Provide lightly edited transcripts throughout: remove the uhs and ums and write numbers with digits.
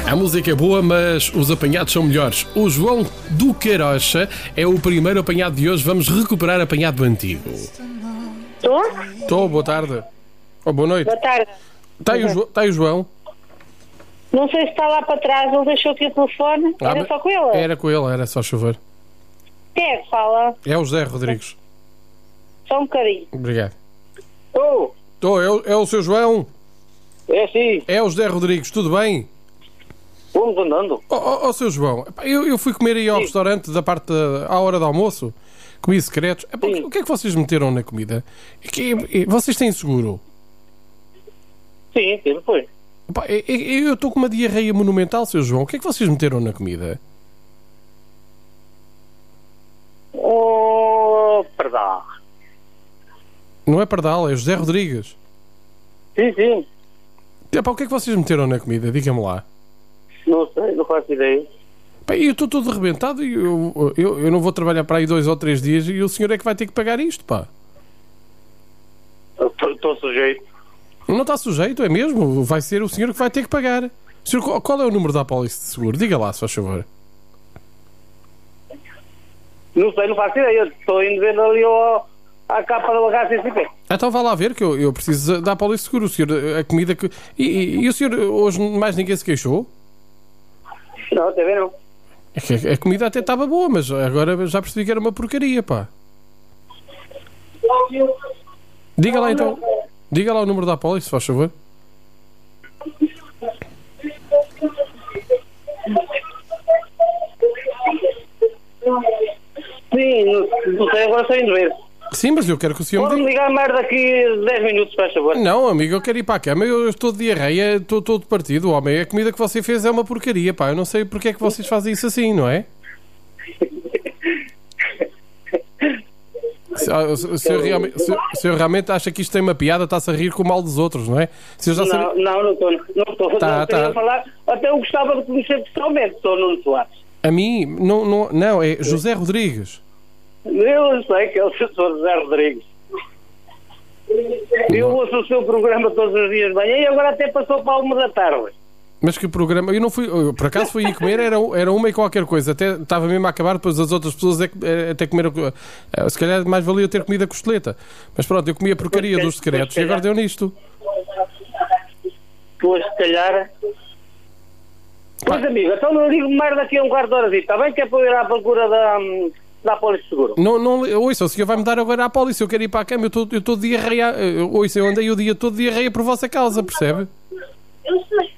A música é boa, mas os apanhados são melhores. O João do Queirocha é o primeiro apanhado de hoje. Vamos recuperar apanhado antigo. Estou? Estou, boa tarde. Oh, boa noite. Boa tarde. Está aí o João? Não sei se está lá para trás, ele deixou aqui o telefone. Era só com ele? Era com ele, era só chover. Quem é que fala? É o José Rodrigues. Só um bocadinho. Obrigado. Estou, É o seu João? é sim, É o José Rodrigues, tudo bem? vamos andando. Seu João, eu fui comer aí ao restaurante à hora do almoço. Comi secretos. O que é que vocês meteram na comida? Vocês têm seguro? Sim, foi. Eu estou com uma diarreia monumental, seu João. O que é que vocês meteram na comida? Oh, perdão. Não é Pardal, é José Rodrigues. Sim, O que é que vocês meteram na comida? Diga-me lá. não sei, não faço ideia. Eu estou todo arrebentado e eu não vou trabalhar para aí 2 ou 3 dias e o senhor é que vai ter que pagar isto, pá. Estou sujeito. Não está sujeito, é mesmo? Vai ser o senhor que vai ter que pagar. Senhor, qual é o número da apólice de seguro? Diga lá, se faz favor. Não sei, não faço ideia. Estou indo ver ali a capa do HCCP. Então vá lá ver que eu preciso da apólice de seguro. O senhor, a comida que... E o senhor, hoje mais ninguém se queixou? Não, até ver não. É que a comida até estava boa, mas agora já percebi que era uma porcaria, pá. Diga lá então. Diga lá o número da apólice, se faz favor. Sim, não sei, agora estou indo ver. Sim, mas eu quero que o senhor me Pode-me diga. ligar mais daqui 10 minutos, faz favor. Não, amigo, eu quero ir para a cama. Eu estou de diarreia, estou todo partido, homem. A comida que você fez é uma porcaria, pá. Eu não sei porque é que vocês fazem isso assim, não é? O senhor realmente acha que isto tem uma piada, está-se a rir com o mal dos outros, não é? Se eu já Não estou. Não estou a falar. Até eu gostava de conhecer pessoalmente, sou Nuno Soares. A mim, não, é José Rodrigues. Eu sei que é o Sr. José Rodrigues. Eu ouço o seu programa todos os dias de manhã e agora até passou para a 1 da tarde. Mas que programa? Eu não fui, por acaso fui ir comer, era uma e qualquer coisa. Até estava mesmo a acabar, depois as outras pessoas até comeram. Se calhar mais valia ter comido a costeleta. Mas pronto, eu comi a porcaria dos secretos e agora deu nisto. Pois, se calhar. Pois, amigo, então não ligo mais daqui a um quarto de hora. Está bem que é para eu ir à procura da apólice de seguro? Não, ouça, o senhor vai-me dar agora a apólice. Eu quero ir para a cama, eu estou de diarreia. Ouça, eu andei o dia todo de diarreia por vossa causa, percebe? Eu sei.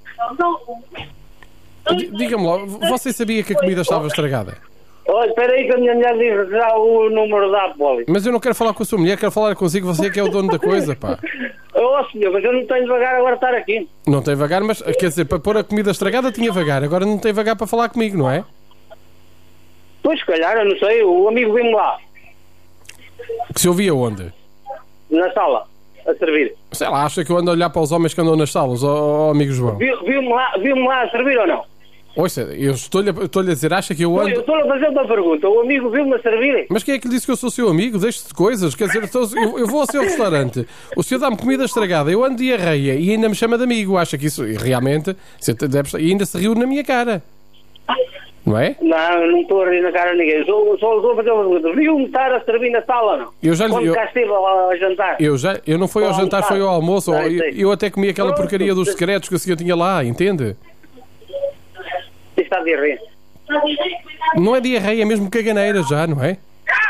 Diga-me lá, você sabia que a comida estava estragada? Olha, espera aí que a minha mulher diz já o número da apólice. Mas eu não quero falar com a sua mulher, quero falar consigo, você que é o dono da coisa, pá. Senhor, mas eu não tenho vagar agora estar aqui. Não tem vagar, mas quer dizer, para pôr a comida estragada tinha vagar, agora não tem vagar para falar comigo, não é? Pois, se calhar, eu não sei, o amigo viu-me lá, Que se ouvia onde? na sala, a servir. Sei lá, acha que eu ando a olhar para os homens que andam nas salas, ó amigo João? Viu-me lá a servir ou não? Ouça, eu estou-lhe a dizer, acha que eu ando... Eu estou a fazer uma pergunta, o amigo viu-me a servir? Mas quem é que lhe disse que eu sou seu amigo? Deixe-se de coisas, quer dizer, eu vou ao seu restaurante, o senhor dá-me comida estragada, eu ando de diarreia e ainda me chama de amigo, acha que isso realmente... E ainda se riu na minha cara, não é? Não estou a rir na cara de ninguém, só estou a fazer uma pergunta, viu-me estar a servir na sala ou não? Quando cá estive a jantar? Eu não fui ao jantar, foi ao almoço, eu até comi aquela porcaria dos secretos que o senhor tinha lá, entende? Está a diarreia. Não é diarreia, é mesmo caganeira já, não é?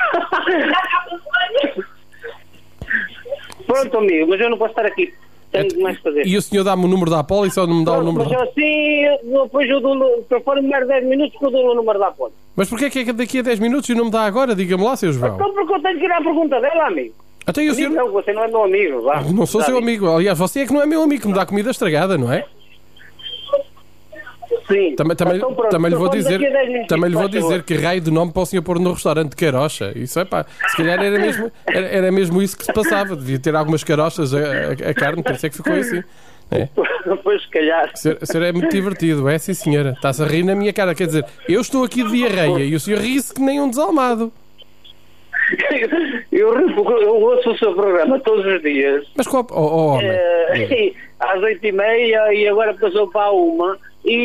Pronto, amigo, mas eu não posso estar aqui. Tenho mais que fazer. E o senhor dá-me o número da apólice ou não me dá o número Mas assim, depois eu dou, para fora mais 10 minutos que eu dou o número da apólice. Mas porquê é que daqui a 10 minutos e não me dá agora? Diga-me lá, seu João. Então porque eu tenho que ir à pergunta dela, amigo. Até o senhor... Não, você não é meu amigo, vá. Não sou seu amigo. Aliás, você é que não é meu amigo, que me dá comida estragada, não é? Sim. Também lhe vou dizer, que raio de nome para o senhor pôr no restaurante de Queirocha. Isso é pá, se calhar era mesmo isso que se passava. Devia ter algumas carochas a carne, por isso é que ficou assim. É. Pois, se calhar. O senhor é muito divertido, é sim senhora. Está-se a rir na minha cara. Quer dizer, eu estou aqui de diarreia e o senhor ri-se que nem um desalmado. Eu ouço o seu programa todos os dias. Mas qual... homem. Às 8h30 e agora passou para a 1.